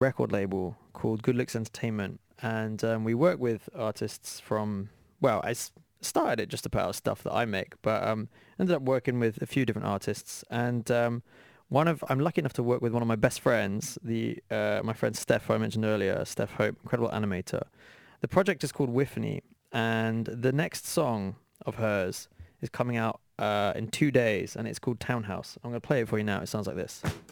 record label called Good Looks Entertainment, and we work with artists from. Well, started it just to put out stuff that I make, but ended up working with a few different artists, and I'm lucky enough to work with one of my best friends, the my friend Steph, who I mentioned earlier, Steph Hope, incredible animator. The project is called Whiffany, and the next song of hers is coming out in 2 days, and it's called Townhouse. I'm going to play it for you now. It sounds like this.